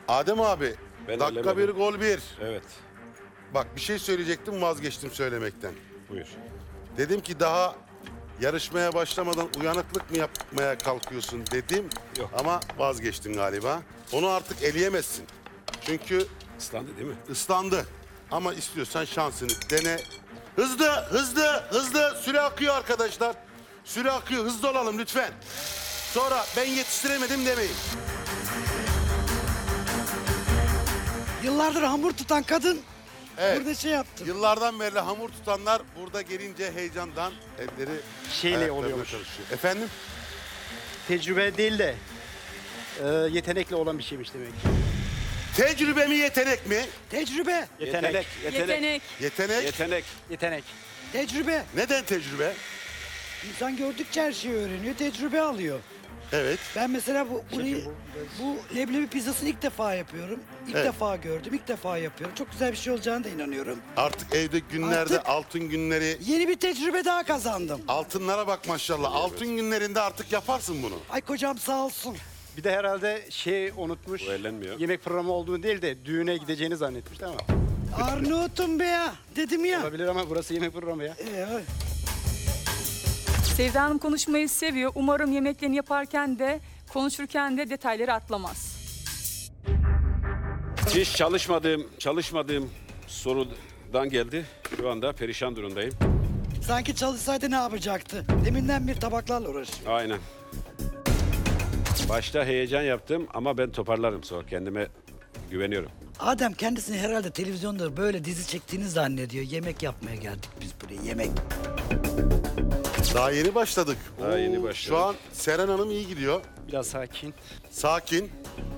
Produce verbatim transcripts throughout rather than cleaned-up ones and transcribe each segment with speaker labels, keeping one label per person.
Speaker 1: Adem abi,
Speaker 2: Ben
Speaker 1: dakika bir
Speaker 2: ellemedim.
Speaker 1: gol bir.
Speaker 2: Evet.
Speaker 1: Bak bir şey söyleyecektim, vazgeçtim söylemekten.
Speaker 2: Buyur.
Speaker 1: Dedim ki daha yarışmaya başlamadan uyanıklık mı yapmaya kalkıyorsun dedim.
Speaker 2: Yok.
Speaker 1: Ama vazgeçtin galiba. Onu artık eleyemezsin. Çünkü
Speaker 2: Islandı değil mi?
Speaker 1: ıslandı. Ama istiyorsan şansını dene. Hızlı, hızlı, hızlı. Süre akıyor arkadaşlar. Süre akıyor. Hızlı olalım lütfen. Sonra ben yetiştiremedim demeyin.
Speaker 3: Yıllardır hamur tutan kadın
Speaker 1: Evet.
Speaker 3: burada şey yaptı.
Speaker 1: Yıllardan beri hamur tutanlar burada gelince heyecandan elleri
Speaker 4: Şeyle
Speaker 1: ayaklarına
Speaker 4: oluyormuş.
Speaker 1: karışıyor. Efendim?
Speaker 4: Tecrübe değil de e, yetenekle olan bir şeymiş demek ki.
Speaker 1: Tecrübe mi yetenek mi?
Speaker 3: Tecrübe,
Speaker 4: Yetenek.
Speaker 2: Yetenek.
Speaker 1: Yetenek.
Speaker 2: Yetenek.
Speaker 4: Yetenek.
Speaker 3: tecrübe.
Speaker 1: Neden tecrübe?
Speaker 3: İnsan gördükçe her şeyi öğreniyor, tecrübe alıyor.
Speaker 1: Evet.
Speaker 3: Ben mesela bu burayı, bu leblebi pizzasını ilk defa yapıyorum. İlk
Speaker 1: Evet.
Speaker 3: defa gördüm, ilk defa yapıyorum. Çok güzel bir şey olacağına da inanıyorum.
Speaker 1: Artık evde günlerde
Speaker 3: Artık-
Speaker 1: altın günleri.
Speaker 3: Yeni bir tecrübe daha kazandım.
Speaker 1: Altınlara bak maşallah. Altın günlerinde artık yaparsın bunu.
Speaker 3: Ay kocam sağ olsun.
Speaker 4: Bir de herhalde şey unutmuş.
Speaker 2: Bu ellenmiyor.
Speaker 4: Yemek programı olduğunu değil de düğüne gideceğini zannetmiş ama.
Speaker 3: Arnavut'um be ya, dedim ya.
Speaker 4: Olabilir ama burası yemek programı ya.
Speaker 3: Ee,
Speaker 5: Sevda Hanım konuşmayı seviyor. Umarım yemeklerini yaparken de konuşurken de detayları atlamaz.
Speaker 2: Hiç çalışmadığım, çalışmadığım sorudan geldi. Şu anda perişan durumdayım.
Speaker 3: sanki çalışsaydı ne yapacaktı? Deminden bir tabaklarla uğraşıyor.
Speaker 2: Aynen. Başta heyecan yaptım ama ben toparlarım sonra. Kendime güveniyorum.
Speaker 3: Adem kendisini herhalde televizyonda böyle dizi çektiğini zannediyor. Yemek yapmaya geldik biz buraya, yemek.
Speaker 1: Daha yeni başladık.
Speaker 2: Daha yeni
Speaker 1: Oo,
Speaker 2: başladık.
Speaker 1: Şu an Seren Hanım iyi gidiyor.
Speaker 4: Biraz sakin.
Speaker 1: Sakin.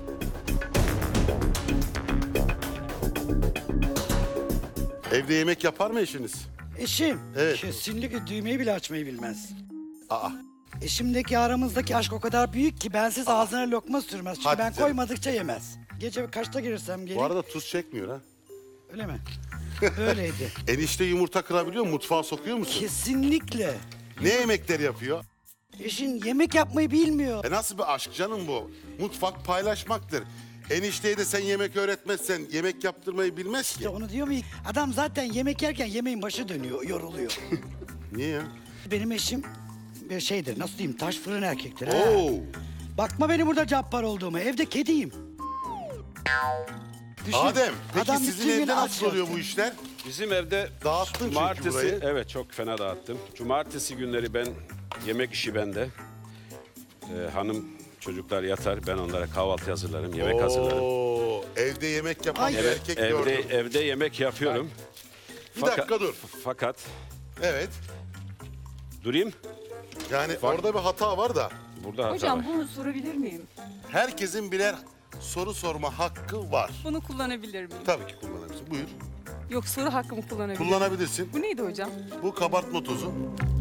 Speaker 1: Evde yemek yapar mı eşiniz?
Speaker 3: Eşim
Speaker 1: Evet.
Speaker 3: kesinlikle düğmeyi bile açmayı bilmez.
Speaker 1: Aa,
Speaker 3: Eşimdeki aramızdaki aşk o kadar büyük ki bensiz ağzına lokma sürmez. Çünkü
Speaker 1: Hadi
Speaker 3: ben
Speaker 1: canım.
Speaker 3: koymadıkça yemez. Gece kaçta gelirsem geleyim.
Speaker 1: bu arada tuz çekmiyor ha.
Speaker 3: Öyle mi? Böyleydi.
Speaker 1: Enişte yumurta kırabiliyor mu? Mutfağa sokuyor musun?
Speaker 3: Kesinlikle.
Speaker 1: Ne yemekleri yapıyor?
Speaker 3: Eşin yemek yapmayı bilmiyor.
Speaker 1: E nasıl bir aşk canım bu? Mutfak paylaşmaktır. Enişteye de sen yemek öğretmezsen yemek yaptırmayı bilmez ki.
Speaker 3: İşte onu diyor mu? Adam zaten yemek yerken yemeğin başı dönüyor, yoruluyor.
Speaker 1: Niye ya?
Speaker 3: Benim eşim bir şeydir, nasıl diyeyim, taş fırın erkektir. ha.
Speaker 1: Oo.
Speaker 3: Bakma benim burada cabbar olduğuma, evde kediyim. Düşün,
Speaker 1: Adem, peki
Speaker 3: adam
Speaker 1: sizin
Speaker 3: bütün gün
Speaker 1: evde
Speaker 3: aç
Speaker 1: nasıl oluyor bu
Speaker 3: yatıyor.
Speaker 1: işler?
Speaker 2: Bizim evde
Speaker 1: Dağıttın çünkü
Speaker 2: cumartesi,
Speaker 1: burayı.
Speaker 2: evet çok fena dağıttım. Cumartesi günleri ben yemek işi bende. Ee, hanım çocuklar yatar, ben onlara kahvaltı hazırlarım, yemek hazırlarım.
Speaker 1: Oo, evde yemek yapan
Speaker 3: Ay.
Speaker 1: bir
Speaker 2: Evet,
Speaker 1: erkek
Speaker 2: evde
Speaker 1: gördüm.
Speaker 2: evde yemek yapıyorum.
Speaker 1: Bir
Speaker 2: Fakat-
Speaker 1: dakika dur.
Speaker 2: Fakat
Speaker 1: Evet.
Speaker 2: durayım.
Speaker 1: Yani orada bir hata var da
Speaker 2: Burada hata
Speaker 5: Hocam
Speaker 2: var.
Speaker 5: bunu sorabilir miyim?
Speaker 1: herkesin birer soru sorma hakkı var.
Speaker 5: Bunu kullanabilir miyim?
Speaker 1: Tabii ki kullanabilirsin. Buyur.
Speaker 5: Yok, soru hakkımı kullanabilir miyim?
Speaker 1: Kullanabilirsin.
Speaker 5: Bu neydi hocam?
Speaker 1: Bu kabartma tozu.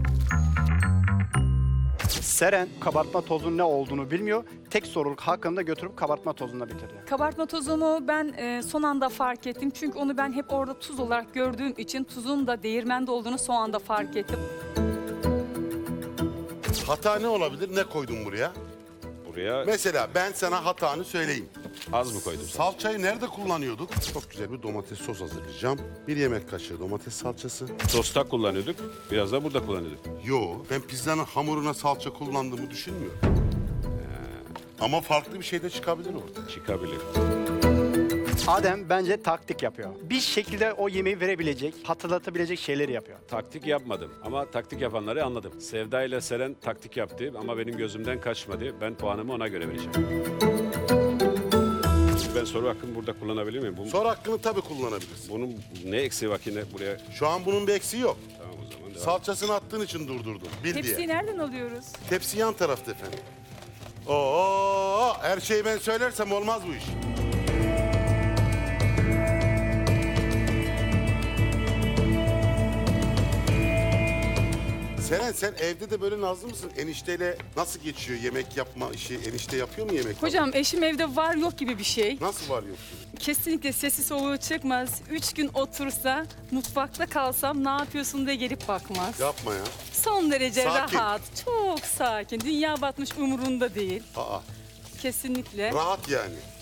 Speaker 4: Seren kabartma tozunun ne olduğunu bilmiyor. Tek soruluk hakkını da götürüp kabartma tozuna bitirdi.
Speaker 5: Kabartma tozunu ben e, son anda fark ettim. Çünkü onu ben hep orada tuz olarak gördüğüm için tuzun da değirmende olduğunu son anda fark ettim.
Speaker 1: Hata ne olabilir? Ne koydun buraya?
Speaker 2: Buraya
Speaker 1: Mesela ben sana hatanı söyleyeyim.
Speaker 2: az mı koydum?
Speaker 1: Salçayı nerede kullanıyorduk? Çok güzel bir domates sos hazırlayacağım. Bir yemek kaşığı domates salçası.
Speaker 2: Sosta kullanıyorduk, biraz da burada kullanıyorduk.
Speaker 1: Yo, ben pizzanın hamuruna salça kullandığımı düşünmüyorum. Ama farklı bir şey de çıkabilir ortaya.
Speaker 2: Çıkabilir.
Speaker 4: Adem bence taktik yapıyor. Bir şekilde o yemeği verebilecek, hatırlatabilecek şeyleri yapıyor.
Speaker 2: Taktik yapmadım ama taktik yapanları anladım. Sevda ile Seren taktik yaptı ama benim gözümden kaçmadı. Ben puanımı ona göre vereceğim. Ben soru hakkımı burada kullanabilir miyim? Bu,
Speaker 1: Sonra hakkını tabii kullanabilirsin.
Speaker 2: bunun ne eksiği var ki ne buraya?
Speaker 1: Şu an bunun bir eksiği yok.
Speaker 2: Tamam o zaman devam.
Speaker 1: Salçasını attığın için durdurdum. Bil
Speaker 5: Tepsiyi
Speaker 1: diye.
Speaker 5: nereden alıyoruz?
Speaker 1: Tepsi yan tarafta efendim. Oo, her şeyi ben söylersem olmaz bu iş. Seren sen evde de böyle nazlı mısın? Enişteyle nasıl geçiyor yemek yapma işi? Enişte yapıyor mu yemek?
Speaker 5: Hocam eşim evde var yok gibi bir şey.
Speaker 1: Nasıl var yok?
Speaker 5: Kesinlikle sesi soluğu çıkmaz. Üç gün otursa, mutfakta kalsam ne yapıyorsun diye gelip bakmaz.
Speaker 1: Yapma ya.
Speaker 5: Son derece
Speaker 1: Sakin.
Speaker 5: rahat, çok sakin. Dünya batmış umurunda değil.
Speaker 1: Aa,
Speaker 5: Kesinlikle.
Speaker 1: rahat yani.